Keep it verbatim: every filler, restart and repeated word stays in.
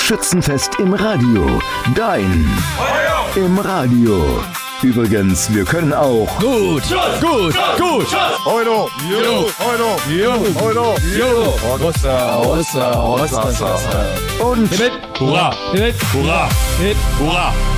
Schützenfest im Radio. Dein Feuer im Radio. Übrigens, wir können auch gut, gut, gut. Euro, Jo, Euro, jo, Euro, jo. Russa, Russa, Russa, Russa. und Hit, hurra, hit, hurra, hit, hurra.